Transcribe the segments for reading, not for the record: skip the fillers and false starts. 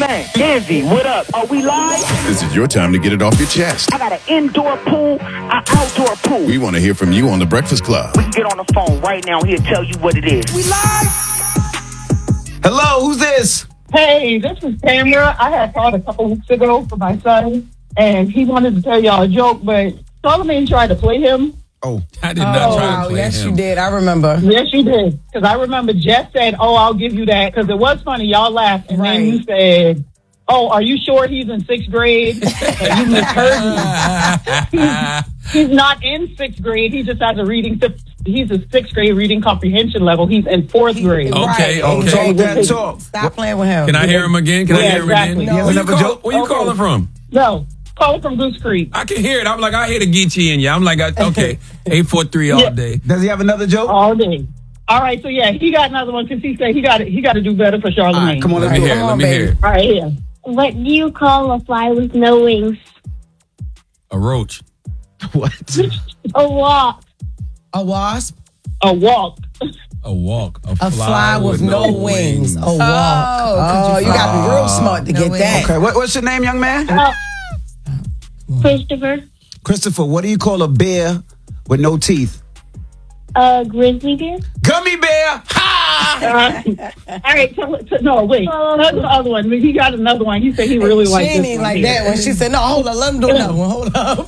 Man, Izzy, what up? Are we live? This is your time to get it off your chest. I got an indoor pool, an outdoor pool. We want to hear from you on The Breakfast Club. We can get on the phone right now. He'll tell you what it is. We live? Hello, who's this? Hey, this is Tamara. I had called a couple weeks ago for my son, and he wanted to tell y'all a joke, but Charlamagne tried to play him. Oh, I did not try to play yes, him. you did. I remember. Yes, you did. Because I remember Jeff said, "Oh, I'll give you that," because it was funny. Y'all laughed, and then you said, "Oh, are you sure he's in 6th grade?" And you misheard me. He's not in 6th grade. He just has a reading. He's a 6th grade reading comprehension level. He's in 4th grade. Okay. Talk. Stop playing with him. Can I hear him again? Can I hear him exactly. again? No. Where you calling from? No, call from Goose Creek. I can hear it. I'm like, I hear the Geechee in you. I'm like, okay, 843 all day. Does he have another joke? All day. All right, so yeah, he got another one because he said he got to do better for Charlamagne. All right, come on, Let me hear it. Let me hear it. All right, yeah. What do you call a fly with no wings? A roach. What? A walk. A wasp? A walk. A walk. A fly with no wings. A walk. Oh, you got to be real smart to get that. Okay, what's your name, young man? Christopher. Christopher, what do you call a bear with no teeth? A grizzly bear. Gummy bear! Ha! All right, no, wait. That's the other one. He got another one. He said he really liked She this ain't one. like that one. She said, no, hold on. Let him do another one. Hold up.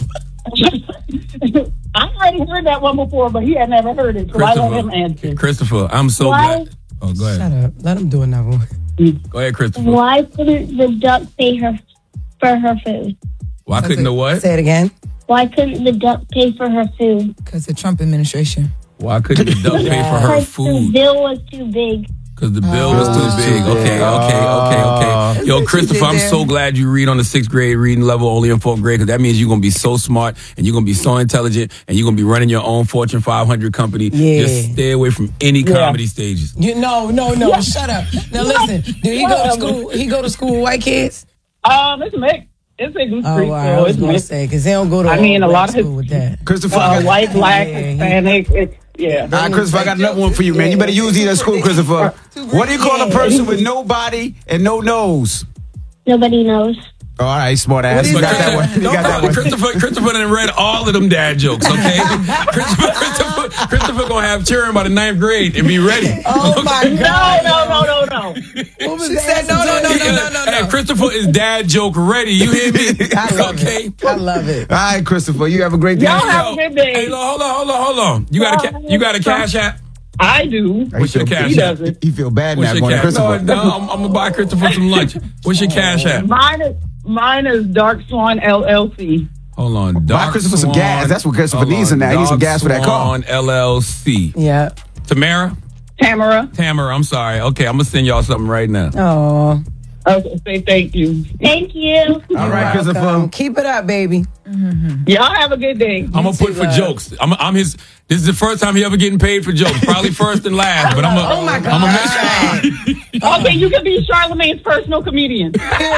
I already heard that one before, but he had never heard it, so I let him answer. Christopher, I'm so glad. Oh, go ahead. Shut up. Let him do another one. Go ahead, Christopher. Why couldn't the duck pay for her food? Why couldn't the what? Say it again. Why couldn't the duck pay for her food? Because the Trump administration. Why couldn't the duck pay for her Because the food? bill was too big. Because the bill was too big. Okay. Yo, Christopher, I'm so glad you read on the 6th grade reading level, only in 4th grade, because that means you're going to be so smart and you're going to be so intelligent and you're going to be running your own Fortune 500 company. Yeah. Just stay away from any comedy stages. No. Shut up. Now listen. Do he go to school? He go to school with white kids? It's mixed. It's a Goose Creek, I so was it's going to mixed. say, because they don't go to I mean, a lot of school with that. Christopher, white, black, Hispanic. Yeah. All right, Christopher, I got another one for you, man. You better use these at school, Christopher. What do you call a person with no body and no nose? Nobody knows. Oh, all right, smart ass. You got that one. You got that one. Christopher done read all of them dad jokes, okay? Christopher gonna have children by the 9th grade and be ready. Oh, my God. No. She said no. Hey, Christopher is dad joke ready. You hear me? I love it. I love it. All right, Christopher, you have a great day. Y'all have a good day. Hey, hold on. You got a cash app? I do. What's your cash He app? doesn't. You feel bad What's now your going to cash? Christopher. No, I'm gonna buy Christopher some lunch. What's your cash app? Mine is Dark Swan LLC. Hold on. Buy Christopher some gas. That's what Christopher needs in that. He needs some gas for that car. Swan LLC. Yeah. Tamara, I'm sorry. Okay, I'm gonna send y'all something right now. Oh. Okay, say thank you. Thank you. All right, Christopher. Keep it up, baby. Y'all have a good day. I'm gonna put for jokes. I'm his. This is the first time he ever getting paid for jokes. Probably first and last. But I'm a. Oh my God. Okay, you can be Charlamagne's personal comedian. She like,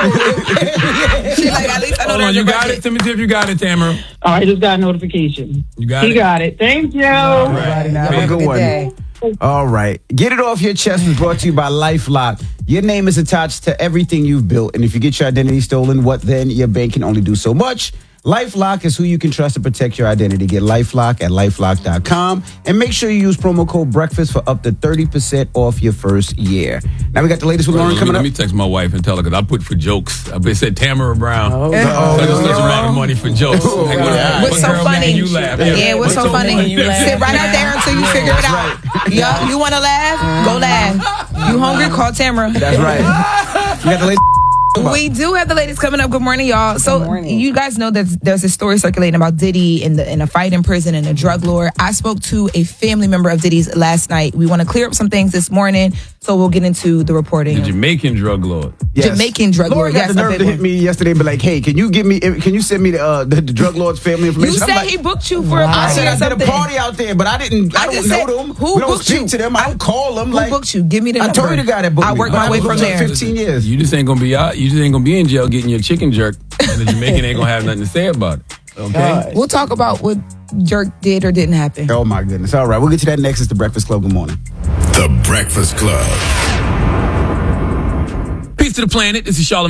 at least I know Hold on, you got it. Tell me if you got it, Tamara. All right, just got a notification. You got it. He got it. Thank you. All Have right. a good one. day. All right. Get It Off Your Chest was brought to you by LifeLock. Your name is attached to everything you've built. And if you get your identity stolen, what then? Your bank can only do so much. LifeLock is who you can trust to protect your identity. Get LifeLock at LifeLock.com. And make sure you use promo code BREAKFAST for up to 30% off your first year. Now we got the latest with Lauren coming Let up. me text my wife and tell her, because I put for jokes. I said Tamara Brown. Oh, Such a amount of money for jokes. Like, What's so funny? You laugh. Yeah, what's so funny? Sit right out there until you figure it out. Yo, you want to laugh? Go laugh. You hungry? Call Tamara. That's right. We got the latest. We do have the latest coming up. Good morning, y'all. So you guys know that there's a story circulating about Diddy in a fight in prison and a drug lord. I spoke to a family member of Diddy's last night. We want to clear up some things this morning, so we'll get into the reporting. The Jamaican drug lord. Yes. Jamaican drug Lauren lord. got the nerve to hit me yesterday and be like, hey, can you send me the drug lord's family information? You I'm said like, he booked you for a I party said or I did something. a party out there, but I don't just know said, them. who we don't booked speak you? to them. I don't call them. Who booked you? Give me the I number. told you the guy that booked me. I worked my way from there. 15 years. You just ain't gonna be out. You just ain't gonna be in jail getting your chicken jerked, and the Jamaican ain't gonna have nothing to say about it. Okay. We'll talk about what Jerk did or didn't happen. Oh my goodness. All right, we'll get to that next. It's the Breakfast Club. Good morning. The Breakfast Club. Peace to the planet. This is Charlamagne